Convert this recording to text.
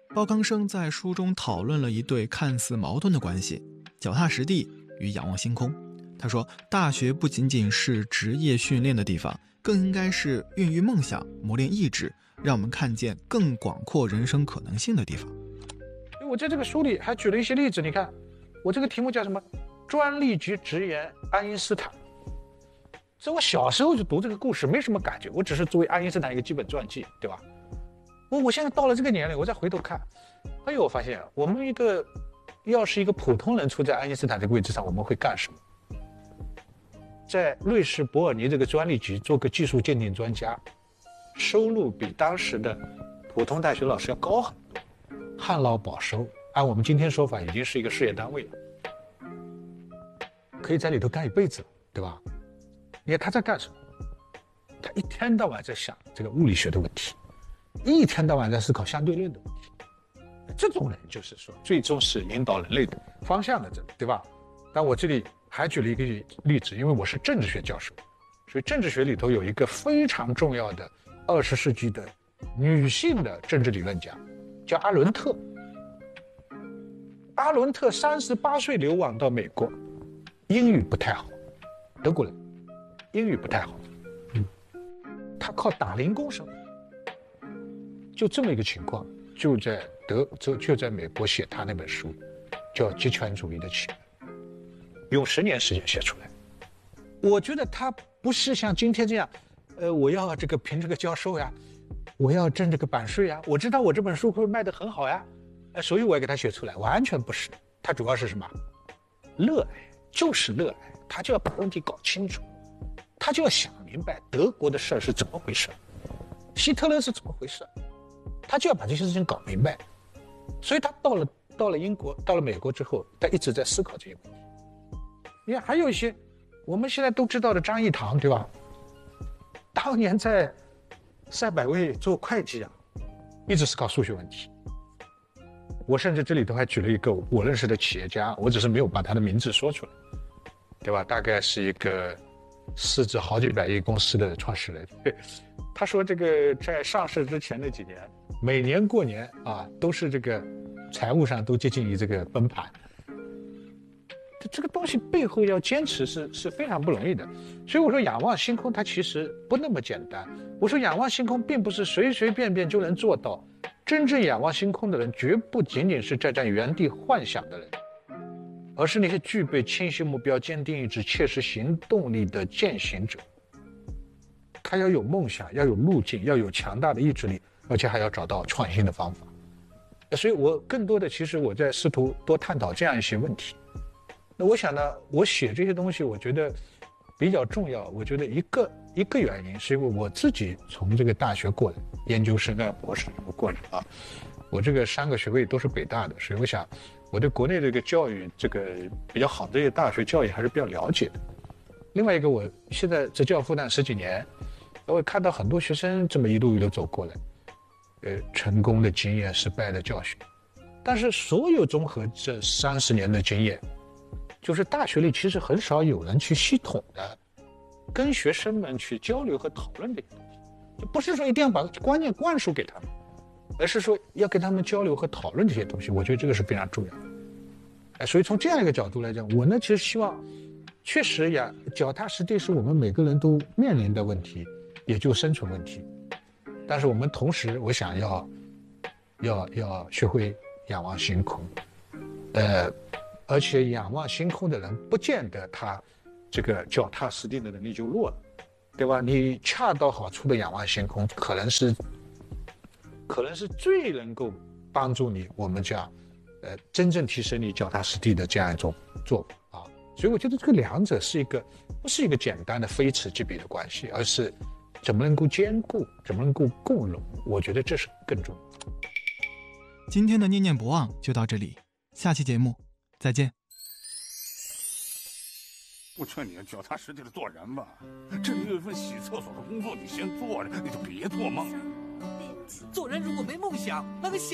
鲍刚生在书中讨论了一对看似矛盾的关系：脚踏实地与仰望星空。他说，大学不仅仅是职业训练的地方，更应该是孕育梦想、磨练意志，让我们看见更广阔人生可能性的地方。 我在这个书里还举了一些例子，你看，我这个题目叫什么？专利局直言爱因斯坦。在我小时候就读这个故事，没什么感觉，我只是作为爱因斯坦一个基本传记，对吧？我现在到了这个年龄，我再回头看，哎呦，我发现我们要是一个普通人处在爱因斯坦这个位置上，我们会干什么？在瑞士伯尔尼这个专利局做个技术鉴定专家，收入比当时的普通大学老师要高很多，旱涝保收，按我们今天说法，已经是一个事业单位了，可以在里头干一辈子了，对吧？你看他在干什么？他一天到晚在想这个物理学的问题，一天到晚在思考相对论的问题。这种人就是说，最终是引导人类的方向的，这对吧？但我这里还举了一个例子，因为我是政治学教授，所以政治学里头有一个非常重要的20世纪的女性的政治理论家，叫阿伦特。阿伦特38岁流亡到美国，英语不太好，德国人，英语不太好，他靠打零工生活，就这么一个情况，就在美国写他那本书，叫《极权主义的起源》，用10年时间写出来。我觉得他不是像今天这样，我要这个评这个教授呀，我要挣这个版税呀，我知道我这本书会卖得很好呀，所以我也给他写出来，完全不是。他主要是什么？热爱，就是热爱，他就要把问题搞清楚，他就要想明白德国的事儿是怎么回事，希特勒是怎么回事，他就要把这些事情搞明白。所以他到了英国，到了美国之后，他一直在思考这些问题。你看，还有一些我们现在都知道的张益唐，对吧？当年在赛百味做会计啊，一直思考数学问题。我甚至这里头还举了一个我认识的企业家，我只是没有把他的名字说出来，对吧？大概是一个市值好几百亿公司的创始人。他说这个在上市之前的几年，每年过年啊，都是这个财务上都接近于这个崩盘。这个东西背后要坚持是非常不容易的，所以我说仰望星空它其实不那么简单。我说仰望星空并不是随随便便就能做到，真正仰望星空的人绝不仅仅是在原地幻想的人，而是那些具备清晰目标、坚定意志、切实行动力的践行者。他要有梦想，要有路径，要有强大的意志力，而且还要找到创新的方法。所以我更多的其实我在试图多探讨这样一些问题。那我想呢，我写这些东西，我觉得比较重要。我觉得一个原因是因为我自己从这个大学过来，研究生啊、博士这么过来啊，我这个3个学位都是北大的，所以我想我对国内这个教育这个比较好的这些大学教育还是比较了解的。另外一个，我现在执教复旦10几年，我看到很多学生这么一路走过来，成功的经验、失败的教训，但是所有综合这30年的经验。就是大学里其实很少有人去系统的跟学生们去交流和讨论这些东西，就不是说一定要把观念灌输给他们，而是说要跟他们交流和讨论这些东西。我觉得这个是非常重要的。所以从这样一个角度来讲，我呢其实希望，确实呀，脚踏实地是我们每个人都面临的问题，也就生存问题。但是我们同时，我想要学会仰望星空，而且仰望星空的人，不见得他这个脚踏实地的能力就弱了，对吧？你恰到好处的仰望星空，可能是最能够帮助你我们讲，真正提升你脚踏实地的这样一种做法啊。所以我觉得这个两者不是一个简单的非此即彼的关系，而是怎么能够兼顾，怎么能够共融。我觉得这是更重要的。 今天的念念不忘就到这里，下期节目再见。 我劝你脚踏实地的做人吧，这里有一份洗厕所的工作，你先做着，你就别做梦了。 做人如果没梦想，那个